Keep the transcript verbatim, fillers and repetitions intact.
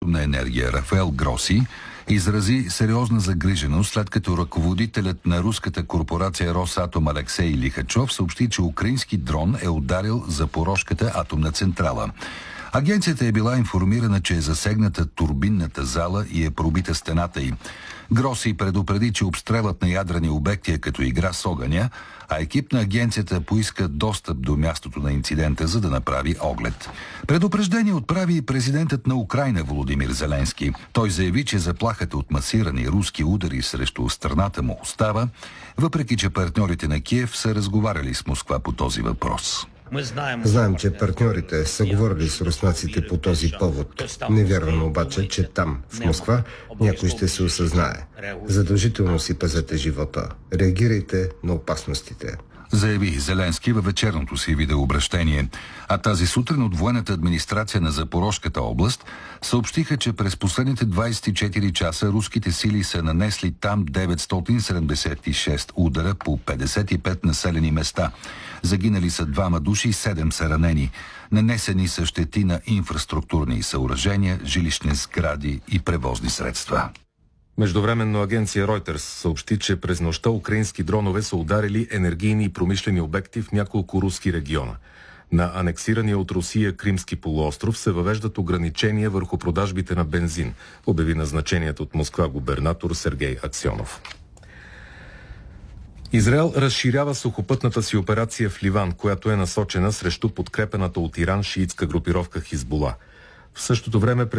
атомна енергия Рафаел Гроси изрази сериозна загриженост, след като ръководителят на руската корпорация Росатом Алексей Лихачов съобщи, че украински дрон е ударил Запорожката атомна централа. Агенцията е била информирана, че е засегната турбинната зала и е пробита стената й. Гроси предупреди, че обстрелът на ядрени обекти е като игра с огъня, а екип на агенцията поиска достъп до мястото на инцидента, за да направи оглед. Предупреждение отправи и президентът на Украйна Володимир Зеленски. Той заяви, че заплахата от масирани руски удари срещу страната му остава, въпреки че партньорите на Киев са разговаряли с Москва по този въпрос. Знаем, че партньорите са говорили с руснаците по този повод. Не вярвам обаче, че там, в Москва, някой ще се осъзнае. Задължително си пазете живота. Реагирайте на опасностите, заяви Зеленски във вечерното си видеообращение. А тази сутрин от военната администрация на Запорожката област съобщиха, че през последните двадесет и четири часа руските сили са нанесли там деветстотин седемдесет и шест удара по петдесет и пет населени места. Загинали са двама души и седем са ранени. Нанесени са щети на инфраструктурни съоръжения, жилищни сгради и превозни средства. Междувременно агенция Reuters съобщи, че през нощта украински дронове са ударили енергийни и промишлени обекти в няколко руски региона. На анексирания от Русия Кримски полуостров се въвеждат ограничения върху продажбите на бензин, обяви назначеният от Москва губернатор Сергей Аксьонов. Израел разширява сухопътната си операция в Ливан, която е насочена срещу подкрепената от Иран шиитска групировка Хизбула. В същото време